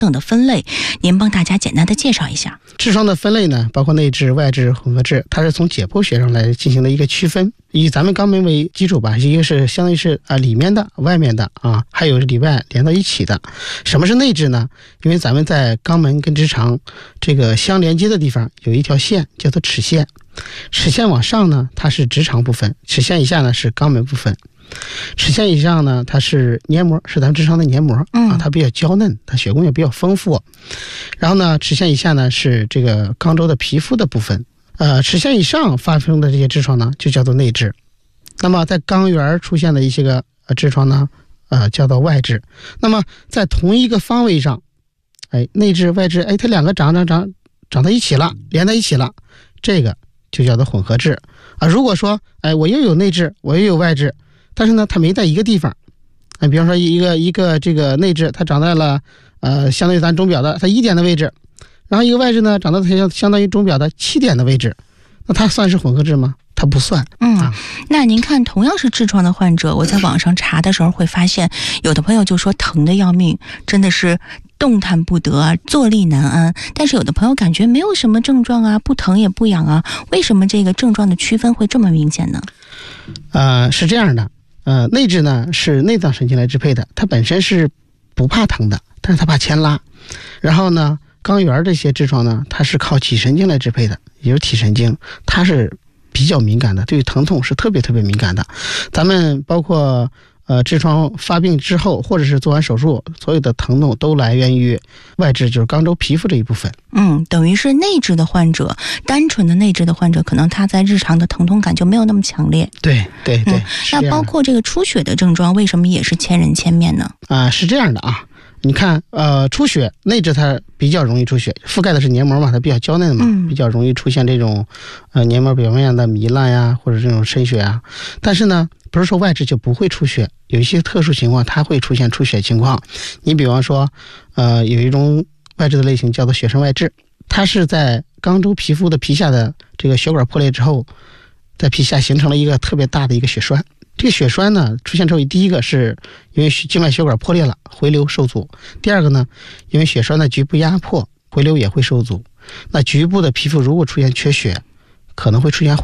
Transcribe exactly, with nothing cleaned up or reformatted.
等的分类，您帮大家简单的介绍一下。 痔疮的分类呢，包括内痔、外痔、混合痔，它是从解剖学上来进行的一个区分，以咱们肛门为基础吧，一个是相当于是啊里面的、外面的啊，还有里外连到一起的。什么是内痔呢？因为咱们在肛门跟直肠这个相连接的地方有一条线叫做齿线，齿线往上呢它是直肠部分，齿线以下呢是肛门部分。齿线以上呢，它是黏膜，是咱们直肠的黏膜啊，它比较娇嫩，它血供也比较丰富。然后呢，齿线以下呢是这个肛周的皮肤的部分。呃，齿线以上发生的这些痔疮呢，就叫做内痔。那么在肛缘出现的一些个呃痔疮呢，呃，叫做外痔。那么在同一个方位上，哎，内痔、外痔，哎，它两个长长长长在一起了，连在一起了，这个就叫做混合痔啊。如果说，哎，我又有内痔，我又有外痔。但是呢，它没在一个地方，啊，比方说一个一个这个内痔，它长在了呃相当于咱钟表的它一点的位置，然后一个外痔呢长到它相当于钟表的七点的位置，那它算是混合痔吗？它不算。 嗯，啊、那您看，同样是痔疮的患者，我在网上查的时候会发现，有的朋友就说疼得要命，真的是动弹不得，坐立难安。但是有的朋友感觉没有什么症状啊，不疼也不痒啊，为什么这个症状的区分会这么明显呢？ 呃，是这样的。呃，内痔呢是内脏神经来支配的，它本身是不怕疼的，但是它怕牵拉。然后呢，肛缘这些痔疮呢，它是靠体神经来支配的，也就是体神经，它是比较敏感的，对于疼痛是特别特别敏感的。咱们包括呃痔疮发病之后，或者是做完手术，所有的疼痛都来源于外痔，就是肛周皮肤这一部分。 嗯，等于是内痔的患者，单纯的内痔的患者，可能他在日常的疼痛感就没有那么强烈。 对对对、嗯。 那包括这个出血的症状，为什么也是千人千面呢？ 啊、呃，是这样的啊。你看，呃，出血，内痔它比较容易出血，覆盖的是黏膜嘛，它比较娇嫩嘛，嗯、比较容易出现这种，呃，黏膜表面的糜烂呀，或者这种渗血啊。但是呢，不是说外痔就不会出血，有一些特殊情况它会出现出血情况。你比方说，呃，有一种外痔的类型叫做血栓外痔，它是在肛周皮肤的皮下的这个血管破裂之后，在皮下形成了一个特别大的一个血栓。这个血栓呢出现之后，第一个是因为静脉血管破裂了，回流受阻；第二个呢，因为血栓的局部压迫，回流也会受阻。那局部的皮肤如果出现缺血，可能会出现